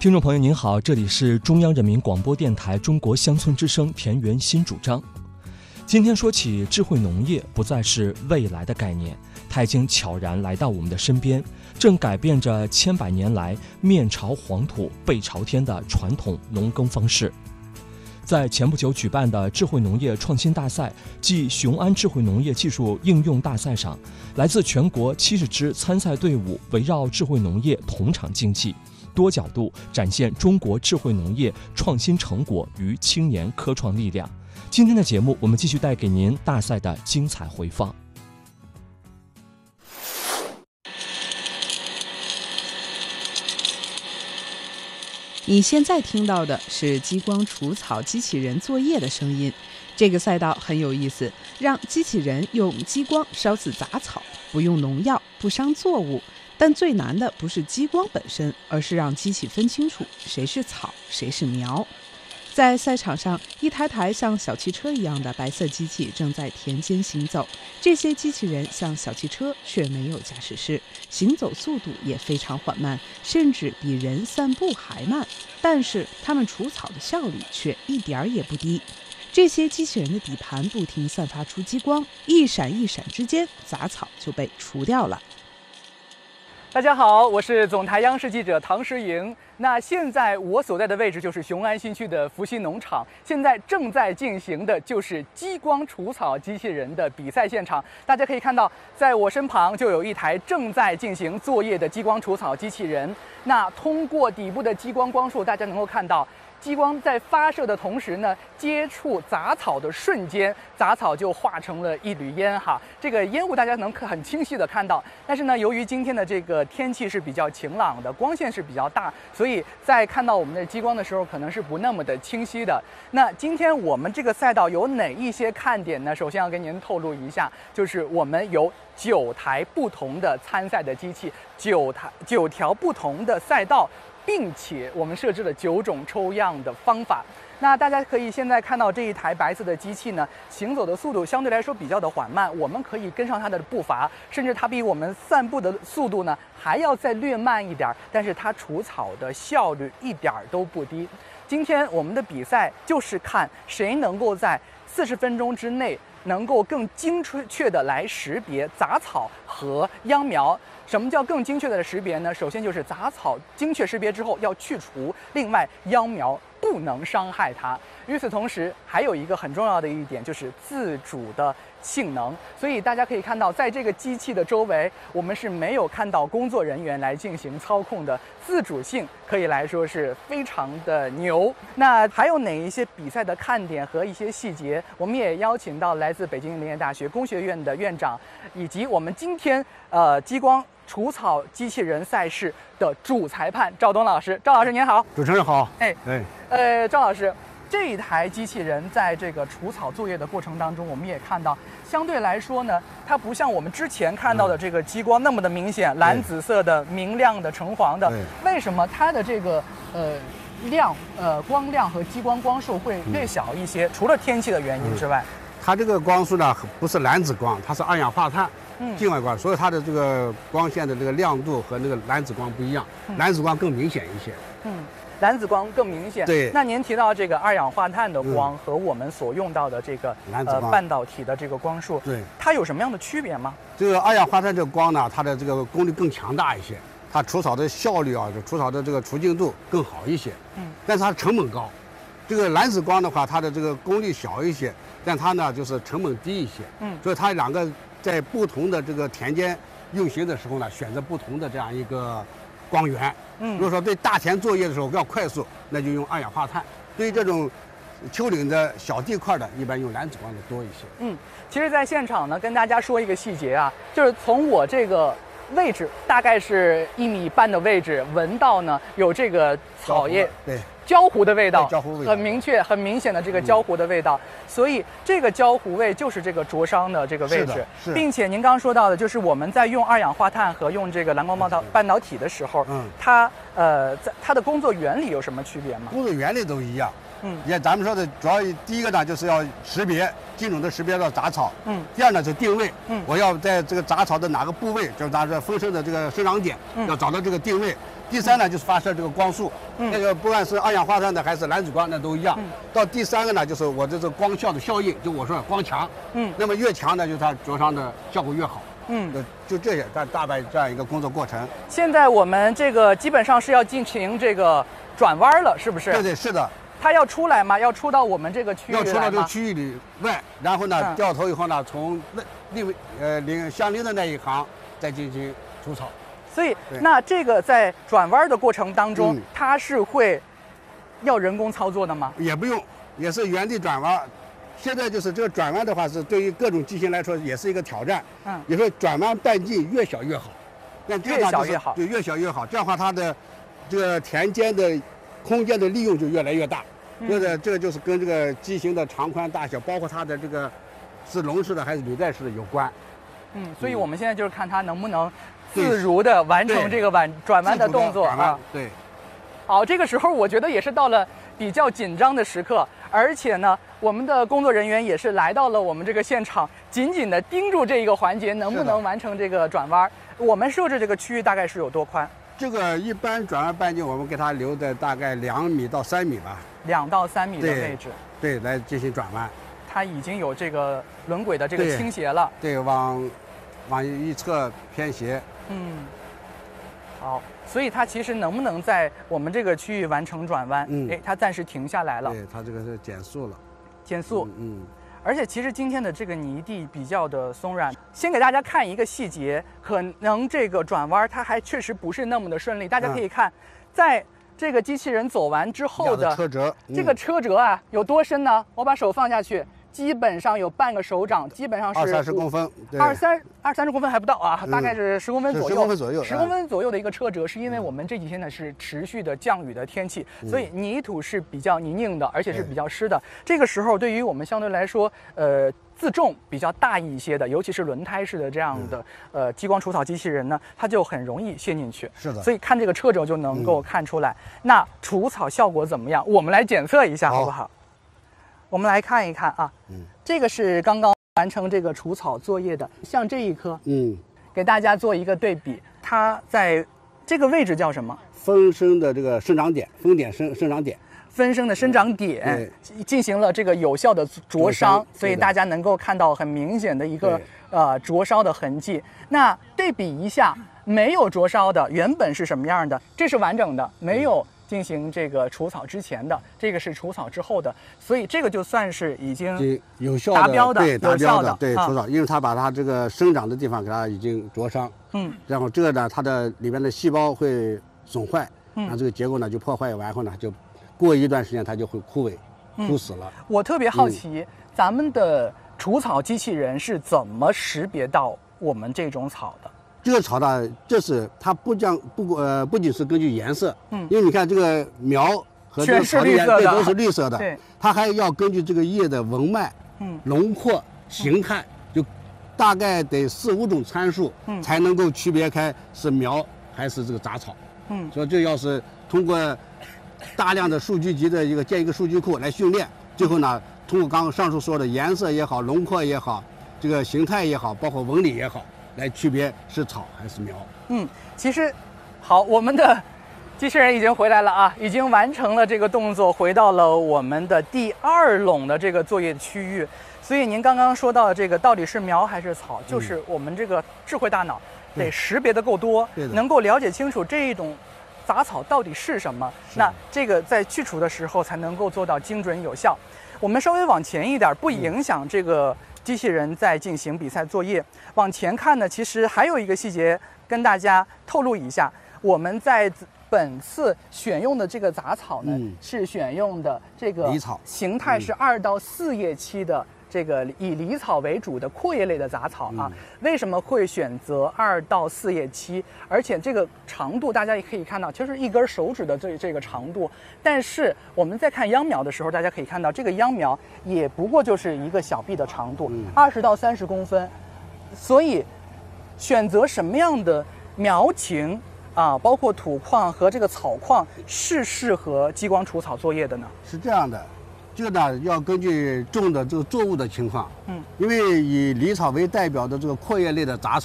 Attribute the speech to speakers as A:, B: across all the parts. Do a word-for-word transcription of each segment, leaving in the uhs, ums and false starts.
A: 听众朋友您好，这里是中央人民广播电台中国乡村之声田园新主张。今天说起智慧农业，不再是未来的概念，它已经悄然来到我们的身边，正改变着千百年来面朝黄土背朝天的传统农耕方式。在前不久举办的智慧农业创新大赛暨雄安智慧农业技术应用大赛上，来自全国七十支参赛队伍围绕智慧农业同场竞技，多角度展现中国智慧农业创新成果与青年科创力量。今天的节目，我们继续带给您大赛的精彩回放。
B: 你现在听到的是激光除草机器人作业的声音。这个赛道很有意思，让机器人用激光烧死杂草，不用农药，不伤作物。但最难的不是激光本身，而是让机器分清楚谁是草，谁是苗。在赛场上，一台台像小汽车一样的白色机器正在田间行走。这些机器人像小汽车，却没有驾驶室，行走速度也非常缓慢，甚至比人散步还慢。但是它们除草的效率却一点儿也不低。这些机器人的底盘不停散发出激光，一闪一闪之间，杂草就被除掉了。
C: 大家好，我是总台央视记者唐诗莹。那现在我所在的位置就是雄安新区的福熙农场，现在正在进行的就是激光除草机器人的比赛现场。大家可以看到，在我身旁就有一台正在进行作业的激光除草机器人。那通过底部的激光光束，大家能够看到，激光在发射的同时呢，接触杂草的瞬间，杂草就化成了一缕烟哈。这个烟雾大家能很清晰的看到。但是呢，由于今天的这个天气是比较晴朗的，光线是比较大，所以在看到我们的激光的时候，可能是不那么的清晰的。那今天我们这个赛道有哪一些看点呢？首先要跟您透露一下，就是我们有九台不同的参赛的机器，九台九条不同的赛道。并且我们设置了九种抽样的方法。那大家可以现在看到这一台白色的机器呢，行走的速度相对来说比较的缓慢，我们可以跟上它的步伐，甚至它比我们散步的速度呢还要再略慢一点，但是它除草的效率一点都不低。今天我们的比赛就是看谁能够在四十分钟之内能够更精确的来识别杂草和秧苗。什么叫更精确的识别呢？首先就是杂草精确识别之后要去除，另外秧苗不能伤害它。与此同时，还有一个很重要的一点就是自主的性能。所以大家可以看到，在这个机器的周围，我们是没有看到工作人员来进行操控的，自主性可以来说是非常的牛。那还有哪一些比赛的看点和一些细节？我们也邀请到来自北京林业大学工学院的院长，以及我们今天呃激光除草机器人赛事的主裁判赵东老师。赵老师您好。
D: 主持人好。
C: 哎
D: 哎，
C: 呃，赵老师，这一台机器人在这个除草作业的过程当中，我们也看到，相对来说呢，它不像我们之前看到的这个激光那么的明显，蓝紫色的、明亮的、橙黄的。为什么它的这个呃亮呃光亮和激光光束会略小一些？嗯、除了天气的原因之外，
D: 嗯、它这个光束呢不是蓝紫光，它是二氧化碳。
C: 嗯，
D: 境外光，所以它的这个光线的这个亮度和那个蓝紫光不一样，嗯、蓝紫光更明显一些。
C: 嗯，蓝紫光更明显。
D: 对。
C: 那您提到这个二氧化碳的光和我们所用到的这个、
D: 蓝紫光、
C: 呃、半导体的这个光束，
D: 对，
C: 它有什么样的区别吗？
D: 这个二氧化碳这个光呢，它的这个功率更强大一些，它除草的效率啊，就除草的这个除净度更好一些。嗯。但是它成本高。这个蓝紫光的话，它的这个功率小一些，但它呢就是成本低一些。嗯。所以它两个在不同的这个田间运行的时候呢，选择不同的这样一个光源。嗯，如果说对大田作业的时候要快速，那就用二氧化碳；对于这种丘陵的小地块的，一般用蓝紫光的多一些。
C: 嗯，其实，在现场呢，跟大家说一个细节啊，就是从我这个位置，大概是一米半的位置，闻到呢有这个草叶。
D: 对。
C: 焦糊的味道，
D: 焦糊味道
C: 很明确、很明显的这个焦糊的味道，嗯、所以这个焦糊味就是这个灼伤的这个位置，并且您刚刚说到的，就是我们在用二氧化碳和用这个蓝光半导半导体的时候，嗯，它呃，在它的工作原理有什么区别吗？
D: 工作原理都一样。嗯，你看咱们说的主要第一个呢，就是要识别精准的识别到杂草。嗯。第二呢，就定位。嗯。我要在这个杂草的哪个部位，就是咱说风声的这个生长点，嗯、要找到这个定位。 第三呢就是发射这个光束，
C: 嗯
D: 那个不管是二氧化碳的还是蓝紫光，那都一样。
C: 嗯
D: 到第三个呢，就是我这个光效的效应，就我说的光强。
C: 嗯
D: 那么越强呢，就是它灼伤的效果越好。
C: 嗯，
D: 就就这些，大大概这样一个工作过程。
C: 现在我们这个基本上是要进行这个转弯了，是不是？
D: 对对，是的。
C: 它要出来吗？要出到我们这个区域来吗？
D: 要出到这个区域里外，然后呢，
C: 嗯
D: 掉头以后呢，从那另外呃邻相邻的那一行再进行除草。
C: 所以，
D: 对
C: 那这个在转弯的过程当中，
D: 嗯
C: 它是会要人工操作的吗？
D: 也不用，也是原地转弯。现在就是这个转弯的话，是对于各种机型来说也是一个挑战。
C: 嗯
D: 也说转弯半径越小越好，那这样的话就是
C: 越小越好
D: 对，越小越好。这样的话，它的这个田间的空间的利用就越来越大。
C: 嗯
D: 这个这个就是跟这个机型的长宽大小，包括它的这个是笼式的还是履带式的有关。
C: 嗯，所以我们现在就是看它能不能
D: 对
C: 自如的完成
D: 对
C: 这个弯转弯的动作
D: 转弯
C: 啊。
D: 对。
C: 好，这个时候我觉得也是到了比较紧张的时刻，而且呢，我们的工作人员也是来到了我们这个现场，紧紧的盯住这一个环节能不
D: 是的
C: 能完成这个转弯。我们设置这个区域大概是有多宽？
D: 这个一般转弯半径我们给它留在大概两米到三米吧，
C: 两到三米的
D: 对
C: 位置，
D: 对，来进行转弯。
C: 它已经有这个轮轨的这个
D: 对
C: 倾斜了。
D: 对，往往一侧偏斜。
C: 嗯，好，所以它其实能不能在我们这个区域完成转弯？
D: 嗯
C: 哎，它暂时停下来了，
D: 对，它这个是减速了。
C: 减速。
D: 嗯。嗯
C: 而且其实今天的这个泥地比较的松软，先给大家看一个细节，可能这个转弯它还确实不是那么的顺利。大家可以看，在这个机器人走完之后
D: 压
C: 的
D: 车辙，嗯
C: 这个车辙啊，有多深呢？我把手放下去，基本上有半个手掌，基本上是
D: 二三十公分，对
C: 二三二三十公分还不到啊，
D: 嗯
C: 大概是十公分左右，
D: 是十公分左右
C: 十公分左右的一个车辙，是因为我们这几天呢是持续的降雨的天气，所以泥土是比较泥泞的，而且是比较湿的。这个时候对于我们相对来说，呃。自重比较大一些的，尤其是轮胎式的这样的、嗯、呃激光除草机器人呢，它就很容易陷进去。
D: 是的，
C: 所以看这个车轴就能够看出来。嗯、那除草效果怎么样？我们来检测一下，好不好？我们来看一看啊，嗯，这个是刚刚完成这个除草作业的，像这一棵，嗯，给大家做一个对比，它在这个位置叫什么？
D: 分生的这个生长点，分点生生长点。
C: 分生的生长点进行了这个有效的灼伤，所以大家能够看到很明显的一个呃灼烧的痕迹。那对比一下没有灼烧的原本是什么样的？这是完整的，没有进行这个除草之前的，这个是除草之后的，所以这个就算是已经
D: 有效的
C: 达标的，
D: 对达标的对
C: 啊、
D: 除草，因为它把它这个生长的地方给它已经灼伤，嗯，然后这个呢，它的里面的细胞会损坏，嗯，然后这个结构呢就破坏完后呢就。过一段时间它就会枯萎、枯死了。
C: 嗯、我特别好奇，嗯、咱们的除草机器人是怎么识别到我们这种草的？
D: 这个草呢，这是它不将不呃不仅是根据颜色，嗯，因为你看这个苗和这个草的颜色都是绿色的，
C: 对，
D: 它还要根据这个叶的纹脉、嗯、轮廓、形态，嗯、就大概得四五种参数，嗯，才能够区别开是苗还是这个杂草，嗯，所以这要是通过。大量的数据集的一个建一个数据库来训练，最后呢，通过刚刚上述说的颜色也好、轮廓也好、这个形态也好、包括纹理也好，来区别是草还是苗。
C: 嗯，其实，好，我们的机器人已经回来了啊，已经完成了这个动作，回到了我们的第二垄的这个作业区域。所以您刚刚说到的这个到底是苗还是草，就是我们这个智慧大脑得识别的够多，能够了解清楚这一种。杂草到底是什么？那这个在去除的时候才能够做到精准有效。我们稍微往前一点，不影响这个机器人在进行比赛作业。往前看呢，其实还有一个细节跟大家透露一下，我们在本次选用的这个杂草呢，嗯、是选用的这个
D: 狸草，
C: 形态是二到四叶期的。这个以狸草为主的阔叶类的杂草啊，嗯、为什么会选择二到四叶期？而且这个长度大家也可以看到，其实一根手指的这这个长度。但是我们在看秧苗的时候，大家可以看到这个秧苗也不过就是一个小臂的长度，二十到三十公分。所以选择什么样的苗情啊，包括土况和这个草况是适合激光除草作业的呢？
D: 是这样的。这个呢，要根据种的这个作物的情况，嗯，因为以狸草为代表的这个阔叶类的杂草，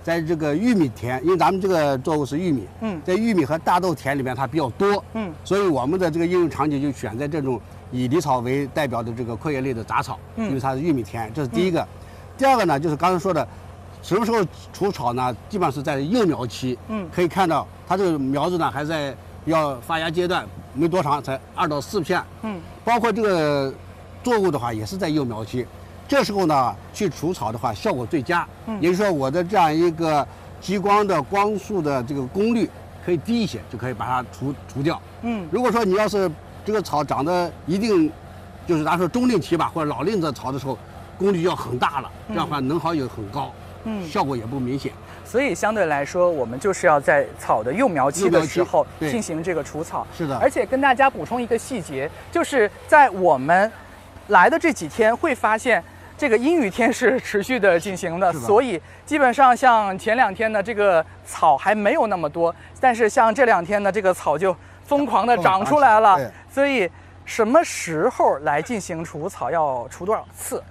D: 在这个玉米田，因为咱们这个作物是玉米，
C: 嗯
D: 在玉米和大豆田里面它比较多，
C: 嗯，
D: 所以我们的这个应用场景就选在这种以狸草为代表的这个阔叶类的杂草，
C: 嗯
D: 因为它是玉米田，这是第一个。第二个呢，就是刚才说的，什么时候除草呢？基本上是在幼苗期，
C: 嗯
D: 可以看到它这个苗子呢还在要发芽阶段，没多长，才二到四片，
C: 嗯，
D: 包括这个作物的话也是在幼苗期。这时候呢，去除草的话，效果最佳。
C: 嗯
D: 也就是说，我的这样一个激光的光束的这个功率可以低一些，就可以把它除除掉。
C: 嗯
D: 如果说你要是这个草长得一定，就是咱说中龄期吧，或者老龄的草的时候，功率要很大了，这样的话能耗也很高，
C: 嗯，
D: 效果也不明显。
C: 所以相对来说，我们就是要在草的幼苗期的时候
D: 幼苗期对
C: 进行这个除草。
D: 是的
C: 而且跟大家补充一个细节，就是在我们来的这几天会发现。这个阴雨天是持续的进行的，
D: 是的
C: 所以基本上像前两天呢，这个草还没有那么多，但是像这两天呢，这个草就疯狂的长出来了
D: 对。
C: 所以什么时候来进行除草，要除多少次？